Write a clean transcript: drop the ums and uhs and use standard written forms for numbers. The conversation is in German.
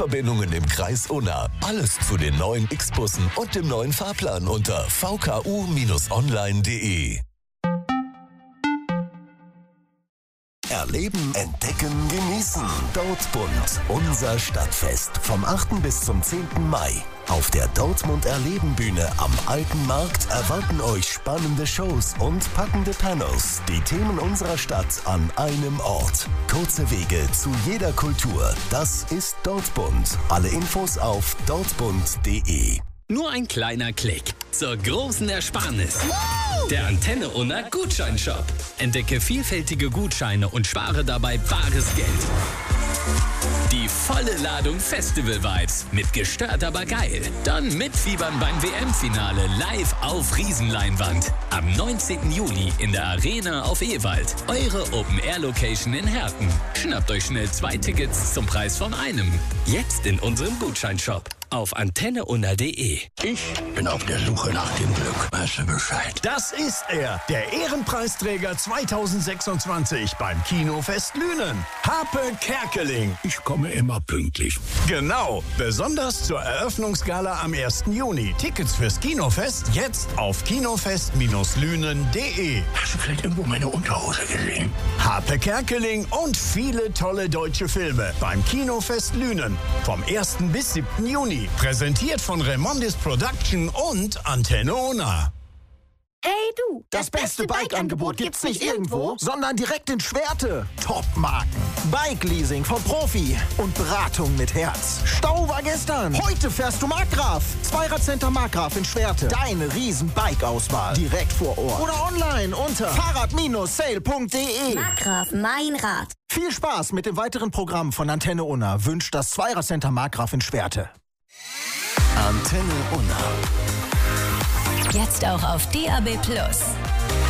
Zugverbindungen im Kreis Unna. Alles zu den neuen X-Bussen und dem neuen Fahrplan unter vku-online.de. Erleben, entdecken, genießen. Dortmund, unser Stadtfest. Vom 8. bis zum 10. Mai. Auf der Dortmund Erleben Bühne am Alten Markt erwarten euch spannende Shows und packende Panels. Die Themen unserer Stadt an einem Ort. Kurze Wege zu jeder Kultur. Das ist Dortmund. Alle Infos auf dortmund.de. Nur ein kleiner Klick zur großen Ersparnis. Der Antenne Unna Gutscheinshop. Entdecke vielfältige Gutscheine und spare dabei bares Geld. Die volle Ladung Festival-Vibes mit gestört aber geil. Dann mitfiebern beim WM-Finale live auf Riesenleinwand. Am 19. Juli in der Arena auf Ewald. Eure Open-Air-Location in Herten. Schnappt euch schnell 2 Tickets zum Preis von einem. Jetzt in unserem Gutscheinshop auf antenneunna.de. Ich bin auf der Suche nach dem Glück. Weißt du Bescheid? Das ist er, der Ehrenpreisträger 2026 beim Kinofest Lünen. Harpe Kerkeling. Ich komme immer pünktlich. Genau, besonders zur Eröffnungsgala am 1. Juni. Tickets fürs Kinofest jetzt auf kinofest-lünen.de. Hast du vielleicht irgendwo meine Unterhose gesehen? Harpe Kerkeling und viele tolle deutsche Filme beim Kinofest Lünen. Vom 1. bis 7. Juni. Präsentiert von Remondis Production und Antenne Unna. Hey du, das beste Bike-Angebot gibt's nicht irgendwo, sondern direkt in Schwerte. Top-Marken, Bike-Leasing vom Profi und Beratung mit Herz. Stau war gestern. Heute fährst du Markgraf. Zweiradcenter Markgraf in Schwerte. Deine riesen Bike-Auswahl. Direkt vor Ort. Oder online unter fahrrad-sale.de. Markgraf, mein Rad. Viel Spaß mit dem weiteren Programm von Antenne Unna. Wünscht das Zweiradcenter Markgraf in Schwerte. Antenne Unna. Jetzt auch auf DAB+.